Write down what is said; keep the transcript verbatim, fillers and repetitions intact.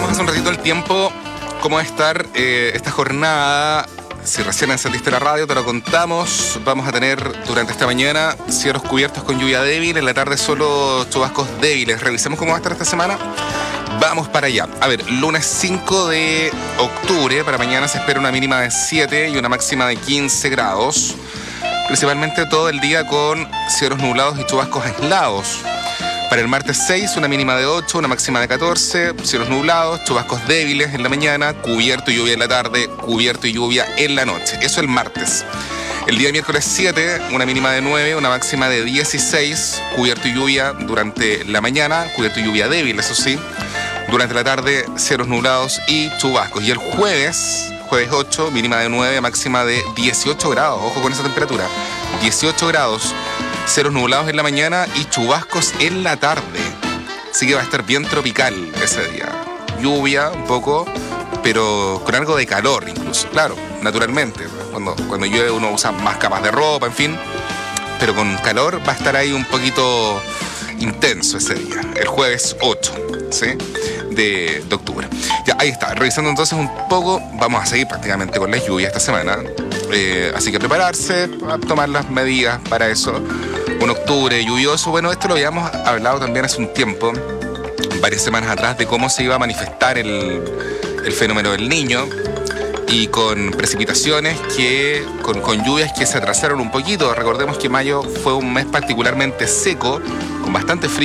Revisamos hace un ratito el tiempo, cómo va a estar eh, esta jornada. Si recién encendiste la radio, te lo contamos. Vamos a tener durante esta mañana cielos cubiertos con lluvia débil. En la tarde solo chubascos débiles. Revisemos cómo va a estar esta semana. Vamos para allá. A ver, lunes cinco de octubre. Para mañana se espera una mínima de siete y una máxima de quince grados. Principalmente todo el día con cielos nublados y chubascos aislados. Para el martes seis, una mínima de ocho, una máxima de catorce, cielos nublados, chubascos débiles en la mañana, cubierto y lluvia en la tarde, cubierto y lluvia en la noche. Eso el martes. El día miércoles siete, una mínima de nueve, una máxima de dieciséis, cubierto y lluvia durante la mañana, cubierto y lluvia débil, eso sí. Durante la tarde, cielos nublados y chubascos. Y el jueves, jueves ocho, mínima de nueve, máxima de dieciocho grados. Ojo con esa temperatura. dieciocho grados. Ceros nublados en la mañana y chubascos en la tarde. Así que va a estar bien tropical ese día. Lluvia un poco, pero con algo de calor incluso. Claro, naturalmente. Cuando, cuando llueve uno usa más capas de ropa, en fin. Pero con calor va a estar ahí un poquito intenso ese día. El jueves ocho, ¿sí? De, de octubre. Ya, ahí está. Revisando entonces un poco, vamos a seguir prácticamente con la lluvia esta semana. Eh, así que prepararse, a tomar las medidas para eso. Un octubre lluvioso, bueno, esto lo habíamos hablado también hace un tiempo, varias semanas atrás, de cómo se iba a manifestar el, el fenómeno del Niño, y con precipitaciones que, con, con lluvias que se atrasaron un poquito. Recordemos que mayo fue un mes particularmente seco, con bastante frío.